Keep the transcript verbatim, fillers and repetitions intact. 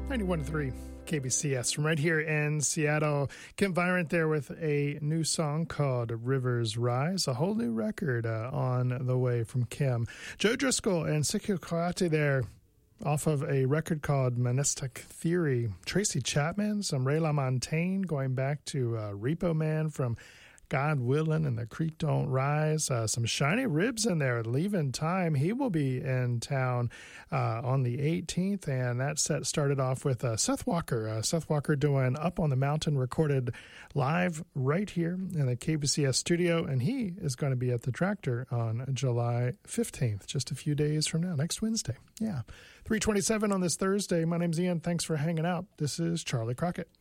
ninety-one point three K B C S from right here in Seattle. Kim Virant there with a new song called Rivers Rise, a whole new record uh, on the way from Kim. Joe Driscoll and Sikyo Kawate there off of a record called Monistic Theory. Tracy Chapman, some Ray LaMontagne, going back to uh, Repo Man from God Willing and the Creek Don't Rise. Uh, some Shiny Ribs in there. Leaving Time. He will be in town uh, on the eighteenth, and that set started off with uh, Seth Walker. Uh, Seth Walker doing Up on the Mountain, recorded live right here in the K B C S studio, and he is going to be at the Tractor on July fifteenth, just a few days from now, next Wednesday. Yeah. three twenty-seven on this Thursday. My name's Ian. Thanks for hanging out. This is Charlie Crockett.